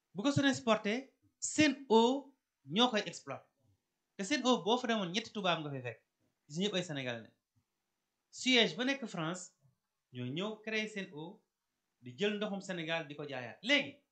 bu ko SONES porté Sen'Eau ñoo koy exploité te Sen'Eau boo fa demoon ñetti tubaab nga fay fekk si ñëpp ay sénégalais ne siège ba nekk France ñoo ñëw créé Sen'Eau di jël ndoxum Sénégal di ko jaayaat léegi